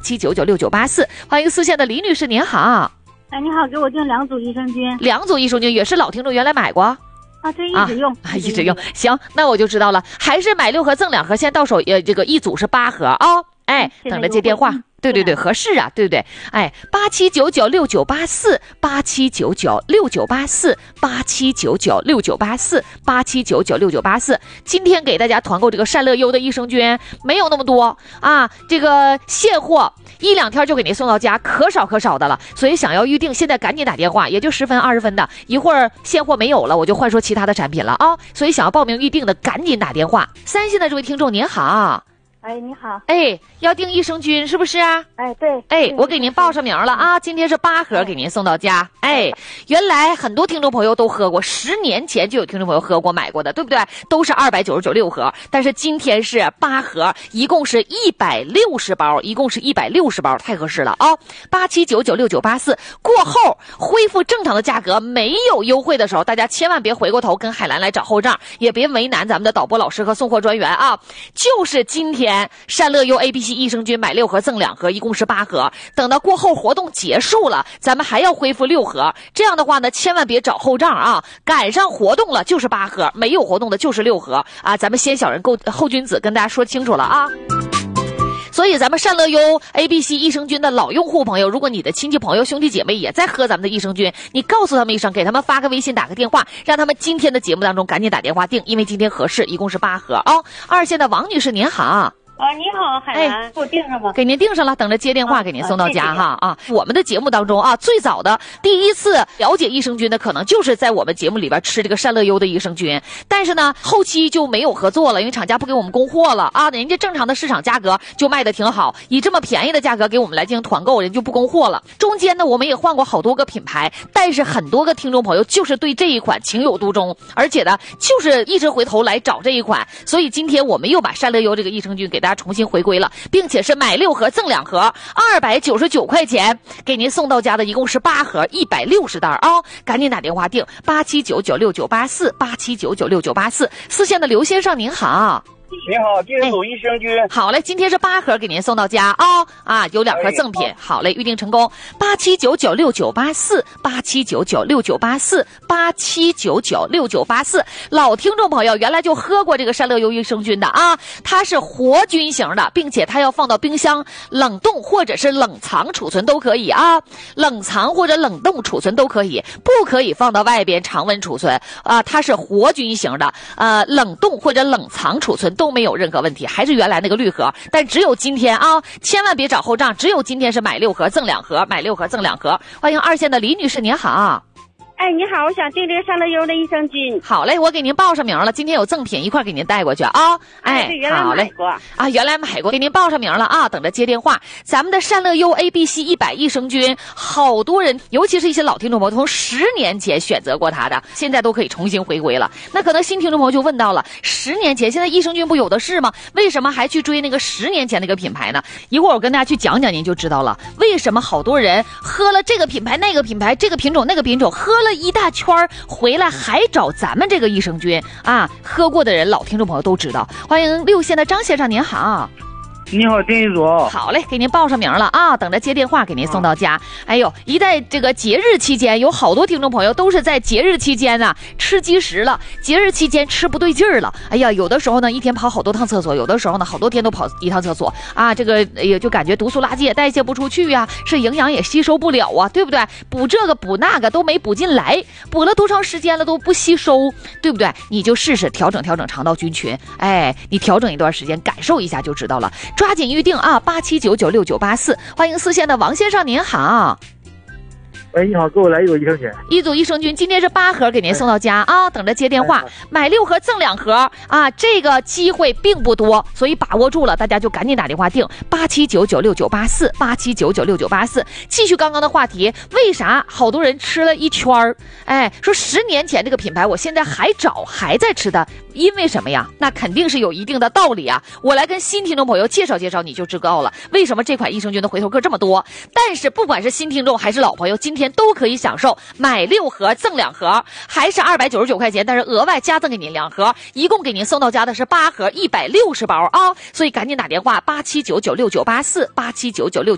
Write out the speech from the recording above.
87996984。欢迎四线的李女士，您好。 哎，你好，给我订2组益生菌。 2组益生菌也是老听众，原来买过啊？对，一直用， 一直用。行，那我就知道了，还是买6盒赠2盒，现在到手这个1组是8盒啊。哎，等着接电话。对对对，合适啊，对不对？哎，87996984，87996984，87996984，87996984。今天给大家团购这个善乐优的益生菌没有那么多啊，这个现货1、2天就给您送到家，可少的了。所以想要预定，现在赶紧打电话，也就10分20分的，一会儿现货没有了，我就换说其他的产品了啊。所以想要报名预定的，赶紧打电话。3线的这位听众您好。 哎，你好。 哎，要订益生菌是不是啊？ 哎，对。 哎，我给您报上名了啊，今天是8盒给您送到家。哎，原来很多听众朋友都喝过，10年前就有听众朋友喝过买过的，对不对？都是299.6盒，但是今天是8盒，一共是160包，一共是160包，太合适了啊！87996984过后恢复正常的价格，没有优惠的时候，大家千万别回过头跟海兰来找后账，也别为难咱们的导播老师和送货专员啊！就是今天善乐优 ABC 益生菌买6盒赠2盒，一共是8盒。等到过后活动结束了，咱们还要恢复6盒。这样的话呢，千万别找后账啊！赶上活动了就是8盒，没有活动的就是6盒啊！咱们先小人后君子，跟大家说清楚了啊！所以咱们善乐优 ABC 益生菌的老用户朋友，如果你的亲戚朋友兄弟姐妹也在喝咱们的益生菌，你告诉他们一声，给他们发个微信打个电话，让他们今天的节目当中赶紧打电话订，因为今天合适，一共是8盒啊。2线的王女士您好。 啊，你好，海兰，给我订上吧。 给您订上了，等着接电话给您送到家哈啊！我们的节目当中啊，最早的第一次了解益生菌的，可能就是在我们节目里边吃这个善乐优的益生菌，但是呢，后期就没有合作了，因为厂家不给我们供货了啊，人家正常的市场价格就卖的挺好，以这么便宜的价格给我们来进行团购，人就不供货了。中间呢，我们也换过好多个品牌，但是很多个听众朋友就是对这一款情有独钟，而且呢，就是一直回头来找这一款，所以今天我们又把善乐优这个益生菌给大家重新回归了，并且是买6盒赠2盒，299块钱给您送到家的，一共是8盒，160袋啊！赶紧打电话订87996984，87996984。4线的刘先生您好。 你好，订1组益生菌。 好嘞，今天是8盒给您送到家啊！有2盒赠品。好嘞，预定成功。87996984，87996984，87996984。老听众朋友原来就喝过这个善乐优益生菌的啊，它是活菌型的，并且它要放到冰箱冷冻或者是冷藏储存都可以啊，冷藏或者冷冻储存都可以，不可以放到外边常温储存啊。它是活菌型的，冷冻或者冷藏储存都没有任何问题，还是原来那个绿盒，但只有今天啊，千万别找后账，只有今天是买6盒赠2盒，买6盒赠2盒。欢迎2线的李女士您好。 哎，你好，我想订这个善乐优的益生菌。 好嘞，我给您报上名了，今天有赠品一块给您带过去啊。哎，好嘞，原来买过，给您报上名了啊，等着接电话。咱们的善乐优 ABC 100益生菌，好多人，尤其是一些老听众朋友，从10年前选择过它的，现在都可以重新回归了。那可能新听众朋友就问到了，10年前现在益生菌不有的是吗？为什么还去追那个10年前那个品牌呢？一会儿我跟大家去讲讲，您就知道了，为什么好多人喝了这个品牌那个品牌，这个品种那个品种，喝了一大圈回来还找咱们这个益生菌啊！喝过的人，老听众朋友都知道。欢迎6线的张先生您好。 你好，订1组。 好嘞，给您报上名了啊，等着接电话给您送到家。哎呦，一在这个节日期间，有好多听众朋友都是在节日期间啊吃积食了，节日期间吃不对劲儿了。哎呀，有的时候呢一天跑好多趟厕所，有的时候呢好多天都跑一趟厕所啊，这个也就感觉毒素垃圾也代谢不出去呀，是营养也吸收不了啊，对不对？补这个补那个都没补进来，补了多长时间了都不吸收，对不对？你就试试调整肠道菌群，哎，你调整一段时间，感受一下就知道了。抓紧预定啊！87996984。欢迎4线的王先生您好。 喂，你好，给我来1组益生菌。 1组益生菌，今天是8盒给您送到家啊，等着接电话。买6盒赠2盒啊，这个机会并不多，所以把握住了，大家就赶紧打电话订87996984，87996984。继续刚刚的话题，为啥好多人吃了一圈儿？哎，说10年前这个品牌，我现在还找，还在吃的，因为什么呀？那肯定是有一定的道理啊。我来跟新听众朋友介绍介绍，你就知道了为什么这款益生菌的回头客这么多。但是不管是新听众还是老朋友，今天都可以享受买6盒赠2盒，还是299块钱，但是额外加赠给您2盒，一共给您送到家的是8盒160包啊！所以赶紧打电话87996984，87996984。